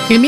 Il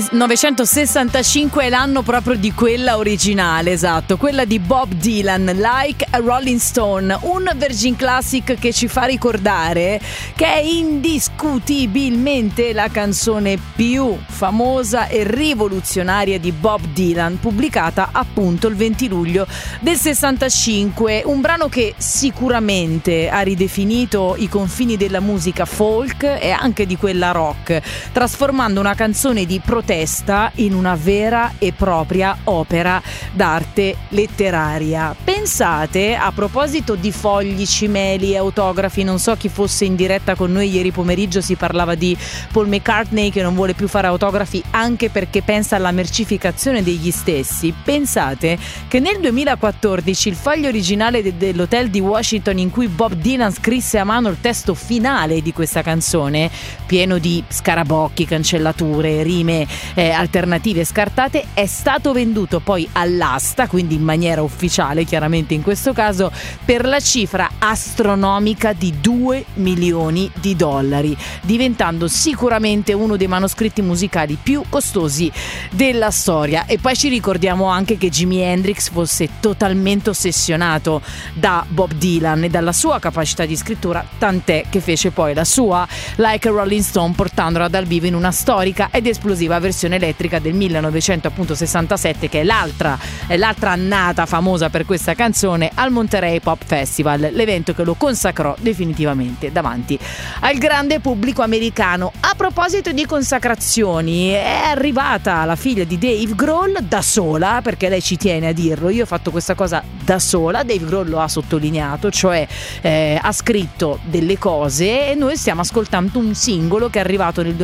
1965 è l'anno proprio di quella originale, esatto, quella di Bob Dylan, Like a Rolling Stone, un Virgin Classic che ci fa ricordare che è indiscutibilmente la canzone più famosa e rivoluzionaria di Bob Dylan, pubblicata appunto il 20 luglio del 65, un brano che sicuramente ha ridefinito i confini della musica folk e anche di quella rock, trasformando una canzone di protesta in una vera e propria opera d'arte letteraria. Pensate, a proposito di fogli, cimeli e autografi, non so chi fosse in diretta con noi ieri pomeriggio, si parlava di Paul McCartney che non vuole più fare autografi anche perché pensa alla mercificazione degli stessi. Pensate che nel 2014 il foglio originale dell'hotel di Washington in cui Bob Dylan scrisse a mano il testo finale di questa canzone, pieno di scarabocchi, cancellature, rime alternative scartate, è stato venduto poi all'asta, quindi in maniera ufficiale chiaramente in questo caso, per la cifra astronomica di $2 milioni, diventando sicuramente uno dei manoscritti musicali più costosi della storia. E poi ci ricordiamo anche che Jimi Hendrix fosse totalmente ossessionato da Bob Dylan e dalla sua capacità di scrittura, tant'è che fece poi la sua Like a Rolling Stone, portandola dal vivo in una storica ed esplosiva versione elettrica del 1967, che è l'altra annata famosa per questa canzone al Monterey Pop Festival, l'evento che lo consacrò definitivamente davanti al grande pubblico americano. A proposito di consacrazioni, è arrivata la figlia di Dave Grohl da sola, perché lei ci tiene a dirlo, io ho fatto questa cosa da sola, Dave Grohl lo ha sottolineato, cioè ha scritto delle cose e noi stiamo ascoltando un singolo che è arrivato nel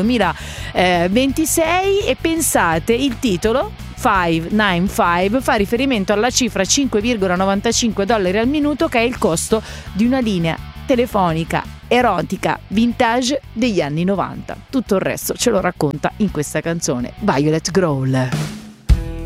2026 e pensate, il titolo 595 fa riferimento alla cifra $5,95 al minuto, che è il costo di una linea telefonica erotica vintage degli anni 90. Tutto il resto ce lo racconta in questa canzone Violet Grohl.